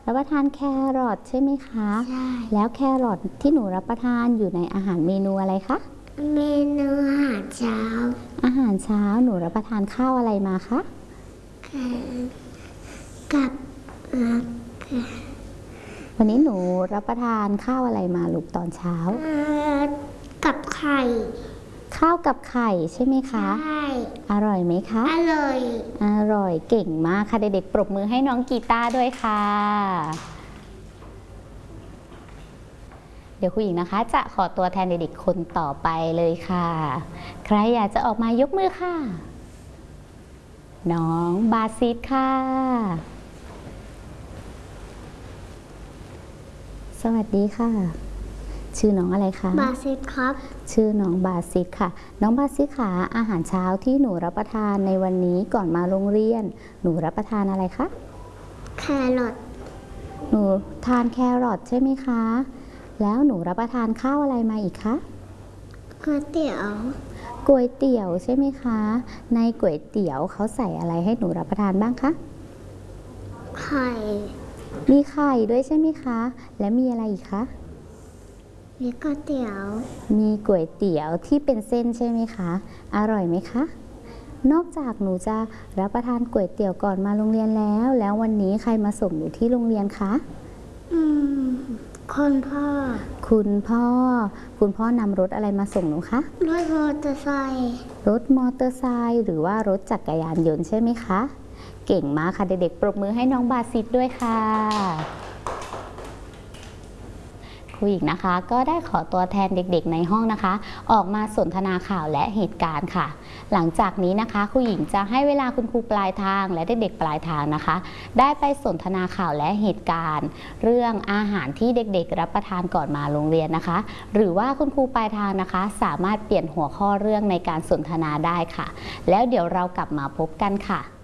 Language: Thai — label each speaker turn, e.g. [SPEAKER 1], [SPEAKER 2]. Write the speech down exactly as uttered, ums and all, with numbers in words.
[SPEAKER 1] รับประทานแครอทใช่ไหมคะ
[SPEAKER 2] ใช่
[SPEAKER 1] แล้วแครอทที่หนูรับประทานอยู่ในอาหารเมนูอะไรคะ
[SPEAKER 2] เมนูอาหารเช้า
[SPEAKER 1] อาหารเช้าหนูรับประทานข้าวอะไรมาคะ
[SPEAKER 2] กับ
[SPEAKER 1] วันนี้หนูรับประทานข้าวอะไรมาลูกตอนเช้า
[SPEAKER 2] กับไข่
[SPEAKER 1] ข้าวกับไข่ใช่ไหมคะ
[SPEAKER 2] ใช่
[SPEAKER 1] อร่อยไหมคะ
[SPEAKER 2] อร่อย
[SPEAKER 1] อร่อยเก่งมากค่ะเด็กๆปรบมือให้น้องกีตาร์ด้วยค่ะเดี๋ยวครูหญิงนะคะจะขอตัวแทนเด็กๆคนต่อไปเลยค่ะใครอยากจะออกมายกมือค่ะน้องบาซิดค่ะสวัสดีค่ะชื่อน้องอะไรคะ
[SPEAKER 2] บาซิดครับ
[SPEAKER 1] ชื่อน้องบาซิดค่ะน้องบาซิดค่ะอาหารเช้าที่หนูรับประทานในวันนี้ก่อนมาโรงเรียนหนูรับประทานอะไรคะ
[SPEAKER 2] แครอท
[SPEAKER 1] หนูทานแครอทใช่ไหมคะแล้วหนูรับประทานข้าวอะไรมาอีกคะ
[SPEAKER 2] ก๋วยเตี๋ยว
[SPEAKER 1] ก๋วยเตี๋ยวใช่ไหมคะในก๋วยเตี๋ยวเขาใส่อะไรให้หนูรับประทานบ้างคะ
[SPEAKER 2] ไข่
[SPEAKER 1] มีไข่ด้วยใช่ไหมคะและมีอะไรอีกคะ
[SPEAKER 2] มีก๋วยเตี๋ยว
[SPEAKER 1] มีก๋วยเตี๋ยวที่เป็นเส้นใช่ไหมคะอร่อยไหมคะนอกจากหนูจะรับประทานก๋วยเตี๋ยวก่อนมาโรงเรียนแล้วแล้ววันนี้ใครมาส่งหนูที่โรงเรียนคะ
[SPEAKER 2] อืมคุณพ่อ
[SPEAKER 1] คุณพ่อคุณพ่อนำรถอะไรมาส่งหนูคะ
[SPEAKER 2] รถมอเตอร์ไซค์
[SPEAKER 1] รถมอเตอร์ไซค์หรือว่ารถจักรยานยนต์ใช่ไหมคะเก่งมากค่ะเด็กๆปรบมือให้น้องบาซิดด้วยค่ะครูหญิงนะคะก็ได้ขอตัวแทนเด็กๆในห้องนะคะออกมาสนทนาข่าวและเหตุการณ์ค่ะหลังจากนี้นะคะครูหญิงจะให้เวลาคุณครูปลายทางและเด็กๆปลายทางนะคะได้ไปสนทนาข่าวและเหตุการณ์เรื่องอาหารที่เด็กๆรับประทานก่อนมาโรงเรียนนะคะหรือว่าคุณครูปลายทางนะคะสามารถเปลี่ยนหัวข้อเรื่องในการสนทนาได้ค่ะแล้วเดี๋ยวเรากลับมาพบกันค่ะ